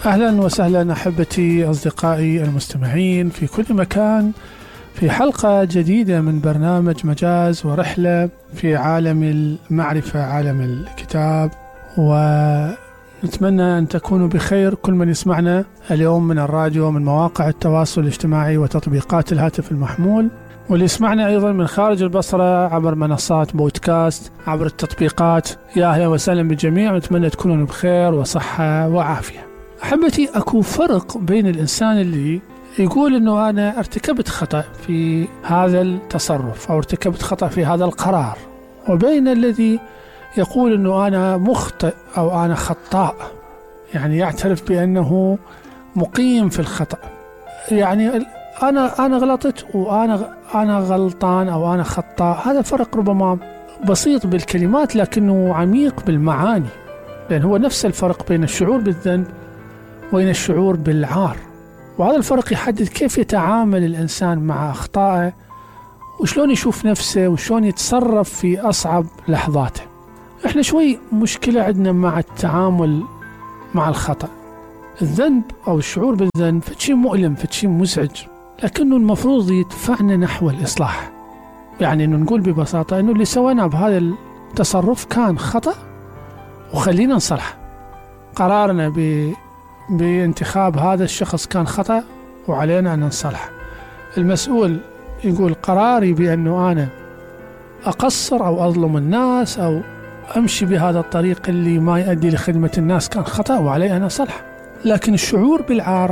أهلا وسهلا أحبتي أصدقائي المستمعين في كل مكان، في حلقة جديدة من برنامج مجاز ورحلة في عالم المعرفة، عالم الكتاب. ونتمنى أن تكونوا بخير كل من يسمعنا اليوم من الراديو، من مواقع التواصل الاجتماعي وتطبيقات الهاتف المحمول، واللي يسمعنا أيضا من خارج البصرة عبر منصات بودكاست، عبر التطبيقات. يا أهلا وسهلا بالجميع، ونتمنى تكونوا بخير وصحة وعافية. أحبتي، أكو فرق بين الإنسان اللي يقول أنه أنا ارتكبت خطأ في هذا التصرف أو ارتكبت خطأ في هذا القرار، وبين الذي يقول أنه أنا مخطئ أو أنا خطاء، يعني يعترف بأنه مقيم في الخطأ. يعني أنا غلطت وأنا غلطان أو أنا خطاء. هذا فرق ربما بسيط بالكلمات لكنه عميق بالمعاني، لأن هو نفس الفرق بين الشعور بالذنب وبين الشعور بالعار. وهذا الفرق يحدد كيف يتعامل الإنسان مع أخطائه، وشلون يشوف نفسه، وشلون يتصرف في أصعب لحظاته. إحنا شوي مشكلة عندنا مع التعامل مع الخطأ. الذنب أو الشعور بالذنب فشي مؤلم، فشي مزعج، لكنه المفروض يدفعنا نحو الإصلاح. يعني إنه نقول ببساطة إنه اللي سويناه بهذا التصرف كان خطأ، وخلينا نصلح. قرارنا بانتخاب هذا الشخص كان خطأ، وعلينا أن نصلح. المسؤول يقول قراري بأنه أنا أقصر أو أظلم الناس أو أمشي بهذا الطريق اللي ما يؤدي لخدمة الناس كان خطأ، وعلي أن أصلح. لكن الشعور بالعار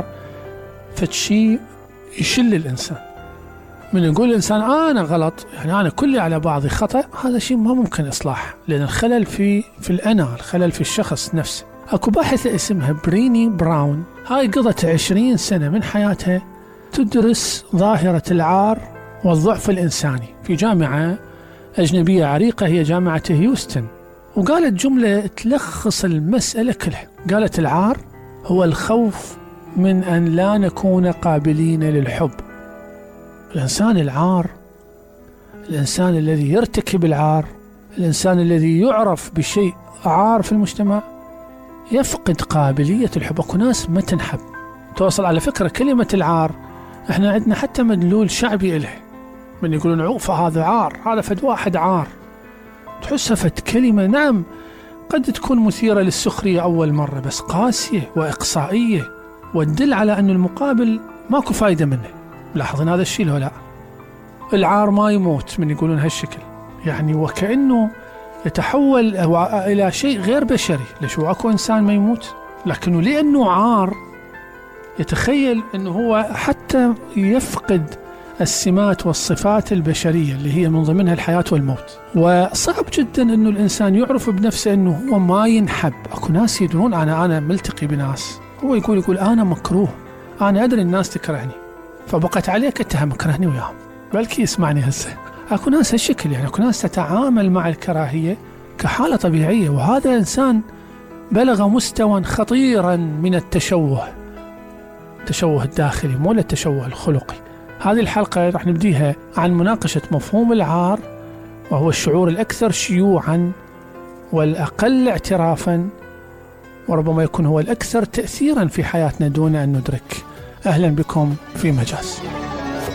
فشي يشل الإنسان. من يقول الإنسان أنا غلط، يعني أنا كلي على بعضي خطأ، هذا شيء ما ممكن إصلاح، لأن الخلل في الأنا، الخلل في الشخص نفسه. أكو باحثة اسمها بريني براون، هاي قضت 20 سنة من حياتها تدرس ظاهرة العار والضعف الإنساني في جامعة أجنبية عريقة، هي جامعة هيوستن. وقالت جملة تلخص المسألة كلها. قالت العار هو الخوف من أن لا نكون قابلين للحب. الإنسان العار، الإنسان الذي يرتكب العار، الإنسان الذي يعرف بشيء عار في المجتمع يفقد قابلية الحب. أكو ناس ما تنحب. توصل على فكرة كلمة العار، احنا عندنا حتى مدلول شعبي إله، من يقولون عوفة هذا عار، هذا فد واحد عار. تحسها فد كلمة نعم قد تكون مثيرة للسخرية أول مرة، بس قاسية وإقصائية، وتدل على أن المقابل ماكو فايدة منه. لاحظين هذا الشيء ولا لا؟ العار ما يموت من يقولون هالشكل، يعني وكأنه يتحول إلى شيء غير بشري. ليش هو أكو إنسان ما يموت، لكنه لأنه عار يتخيل أنه هو حتى يفقد السمات والصفات البشرية اللي هي من ضمنها الحياة والموت. وصعب جدا أنه الإنسان يعرف بنفسه أنه هو ما ينحب. أكو ناس يدرون أنا ملتقي بناس، هو يقول أنا مكروه، أنا أدري الناس تكرهني، فبقت عليك اتهم كرهني وياهم، بلكي يسمعني هسه. أكو ناس هالشكل، يعني أكو ناس تتعامل مع الكراهية كحالة طبيعية، وهذا إنسان بلغ مستوى خطيرا من التشوه الداخلي، مو التشوه الخلقي. هذه الحلقة راح نبديها عن مناقشة مفهوم العار، وهو الشعور الأكثر شيوعا والأقل اعترافا، وربما يكون هو الأكثر تأثيرا في حياتنا دون أن ندرك. أهلا بكم في مجاز.